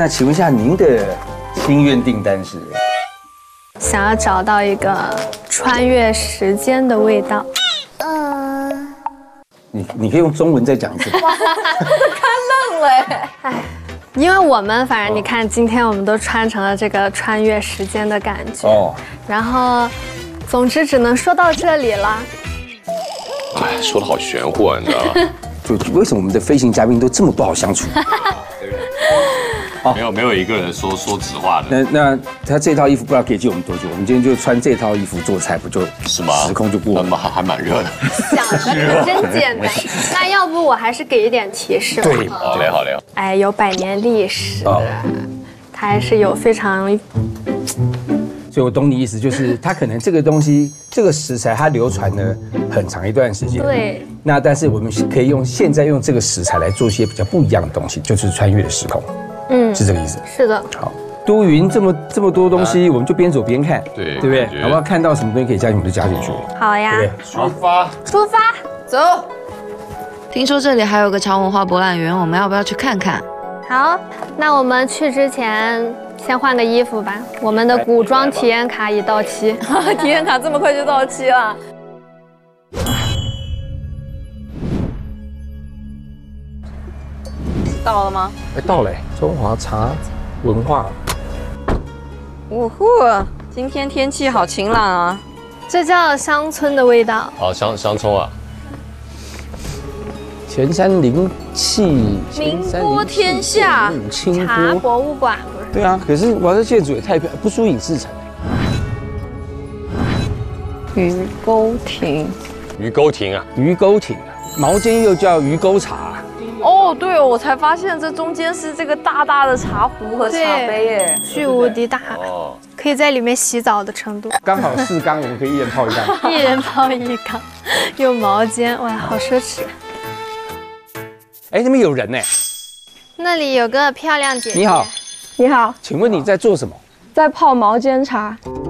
那请问一下，您的心愿订单是？ 想要找到一个穿越时间的味道。 你可以用中文再讲一次。 看愣了哎。 因为我们反正你看，今天我们都穿成了这个穿越时间的感觉。哦。然后，总之只能说到这里了。 哎，说的好玄乎啊，你知道吗？ 就为什么我们的飞行嘉宾都这么不好相处？ 没有一个人说实话的。 那他这套衣服不知道可以借我们多久？我们今天就穿这套衣服做菜，不就是吗？ 时空就过了， 还蛮热的。 想的真简单。那要不我还是给一点提示吧？ 对， 好嘞。 哎，有100年历史，它还是有非常。 所以我懂你意思，就是它可能这个东西，这个食材它流传了很长一段时间。 对。 那但是我们可以现在用这个食材来做一些比较不一样的东西，就是穿越的时空。是这个意思。 是的。 好，多云这么多东西，我们就边走边看，对不对？好不好？看到什么东西可以加进，我们就加进去。 好呀。 出发， 走。 听说这里还有个潮文化博览园，我们要不要去看看？ 好，那我们去之前先换个衣服吧。我们的古装体验卡已到期。 体验卡这么快就到期了？到了吗？ 到了，中华茶文化。 呜呼，今天天气好晴朗啊！ 这叫乡村的味道。 好，香葱啊。 前山灵气， 名播天下， 茶博物馆不是？ 对啊，可是哇，这建筑也太漂亮，不输影视城。 鱼钩亭。 鱼钩亭啊， 毛尖又叫鱼钩茶。 哦，对哦，我才发现这中间是这个大大的茶壶和茶杯耶， 巨无敌大，可以在里面洗澡的程度。 刚好4缸，我们可以一人泡1缸。 1人泡1缸，用毛巾，哇，好奢侈。 哎，那边有人呢。 那里有个漂亮姐姐。 你好。 你好， 请问你在做什么？ 在泡毛尖茶。